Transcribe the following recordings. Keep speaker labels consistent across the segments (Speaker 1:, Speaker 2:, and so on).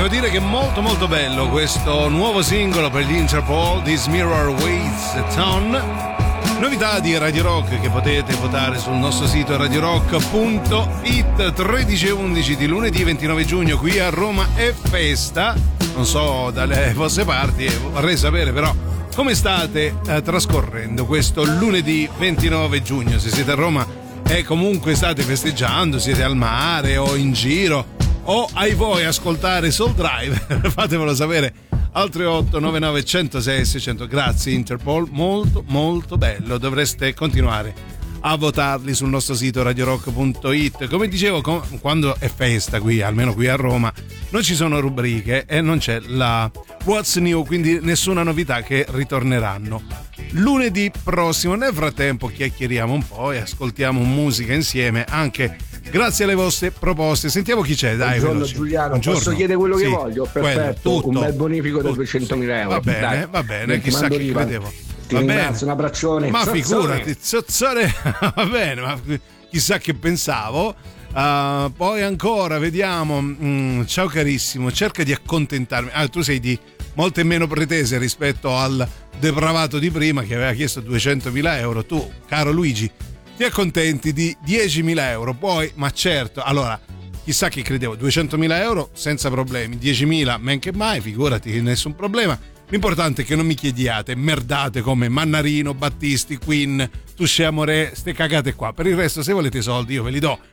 Speaker 1: Devo dire che è molto molto bello questo nuovo singolo per gli Interpol, This Mirror Waits a Ton. Novità di Radio Rock che potete votare sul nostro sito radiorock.it. 13 e 11 di lunedì 29 giugno qui a Roma è festa. Non so dalle vostre parti, vorrei sapere però come state trascorrendo questo lunedì 29 giugno. Se siete a Roma e comunque state festeggiando, siete al mare o in giro o ai voi ascoltare Soul Drive, fatemelo sapere al 3899 106 600. Grazie Interpol, molto molto bello, dovreste continuare a votarli sul nostro sito radiorock.it. Come dicevo, quando è festa qui, almeno qui a Roma, non ci sono rubriche e non c'è la What's New, quindi nessuna novità che ritorneranno lunedì prossimo. Nel frattempo chiacchieriamo un po' e ascoltiamo musica insieme, anche grazie alle vostre proposte. Sentiamo chi c'è, dai.
Speaker 2: Buongiorno
Speaker 1: veloce.
Speaker 2: Giuliano,
Speaker 1: Buongiorno.
Speaker 2: posso chiedere quello che voglio? Perfetto,
Speaker 1: quello,
Speaker 2: un bel bonifico da 200.000 euro.
Speaker 1: Va bene, chissà che credevo.
Speaker 2: Ti ringrazio, un abbraccione.
Speaker 1: Ma figurati, zozzone. Va bene, ma chissà che pensavo. Poi ancora, vediamo. Ciao carissimo, cerca di accontentarmi. Tu sei di molte meno pretese rispetto al depravato di prima che aveva chiesto 200.000 euro. Tu, caro Luigi, ti accontenti di 10.000 euro. Poi, ma certo, allora, chissà che credevo, 200.000 euro senza problemi, 10.000 men che mai, figurati, nessun problema. L'importante è che non mi chiediate merdate come Mannarino, Battisti, Queen, Touché Amoré, ste cagate qua. Per il resto, se volete i soldi io ve li do,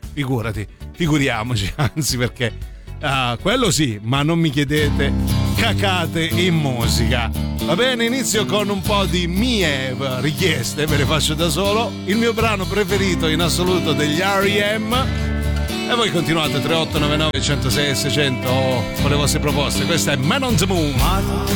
Speaker 1: figuriamoci, anzi, perché quello sì, ma non mi chiedete cacate in musica. Va bene, inizio con un po' di mie richieste, ve le faccio da solo. Il mio brano preferito in assoluto degli R.E.M. E voi continuate 3899 106 600 con le vostre proposte. Questa è Man on the Moon.